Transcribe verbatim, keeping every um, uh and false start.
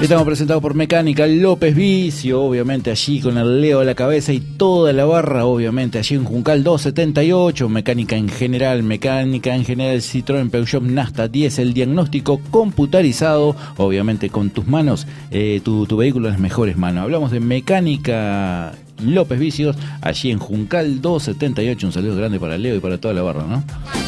Estamos presentados por Mecánica López Vicio, obviamente allí con el Leo a la cabeza y toda la barra, obviamente allí en Juncal doscientos setenta y ocho, mecánica en general, mecánica en general, Citroën, Peugeot, Nasta diez, el diagnóstico computarizado, obviamente con tus manos, eh, tu, tu vehículo en las mejores manos. Hablamos de Mecánica López Vicios, allí en Juncal doscientos setenta y ocho, un saludo grande para Leo y para toda la barra, ¿no?